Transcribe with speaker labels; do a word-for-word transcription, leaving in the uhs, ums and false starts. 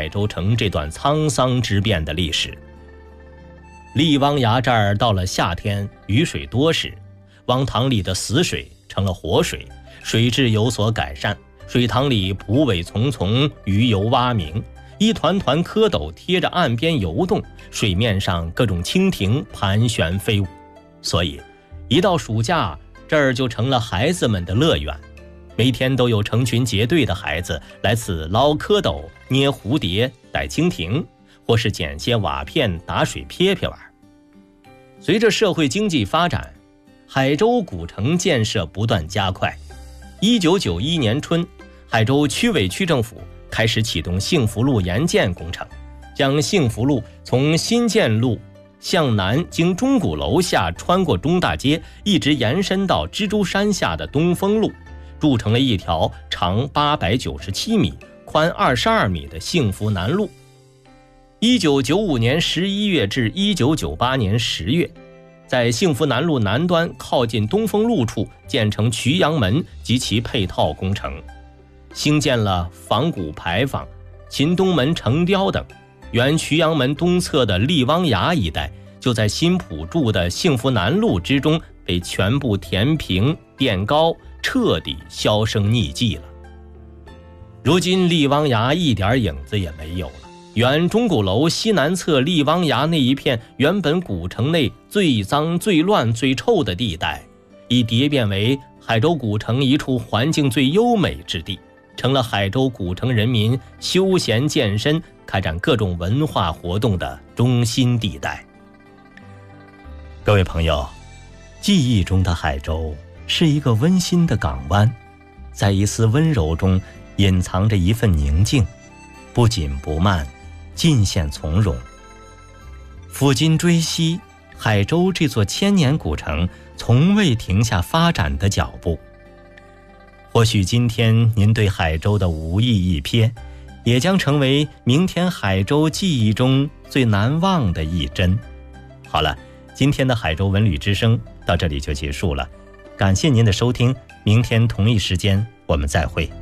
Speaker 1: 海州城这段沧桑之变的历史。荔汪崖这儿到了夏天雨水多时，汪塘里的死水成了活水，水质有所改善，水塘里蒲苇丛丛，鱼游蛙鸣，一团团蝌蚪贴着岸边游动，水面上各种蜻蜓盘旋飞舞。所以一到暑假，这儿就成了孩子们的乐园，每天都有成群结队的孩子来此捞蝌蚪、捏蝴蝶、逮蜻蜓，或是捡些瓦片打水撇撇玩。随着社会经济发展，海州古城建设不断加快。一九九一年春，海州区委区政府开始启动幸福路沿建工程，将幸福路从新建路向南经钟鼓楼下穿过中大街，一直延伸到蜘蛛山下的东风路，筑成了一条长八百九十七米、宽二十二米的幸福南路。一九九五年十一月至一九九八年十月，在幸福南路南端靠近东风路处建成渠阳门及其配套工程，兴建了仿古牌坊、秦东门城雕等。原渠阳门东侧的荔汪崖一带，就在新铺筑的幸福南路之中被全部填平垫高，彻底销声匿迹了。如今荔汪崖一点影子也没有了，原钟鼓楼西南侧荔汪崖那一片原本古城内最脏最乱最臭的地带，已蝶变为海州古城一处环境最优美之地，成了海州古城人民休闲健身、开展各种文化活动的中心地带。各位朋友，记忆中的海州是一个温馨的港湾，在一丝温柔中隐藏着一份宁静，不紧不慢，尽显从容。抚今追昔，海州这座千年古城从未停下发展的脚步。或许今天您对海州的无意一瞥，也将成为明天海州记忆中最难忘的一帧。好了，今天的海州文旅之声到这里就结束了，感谢您的收听，明天同一时间我们再会。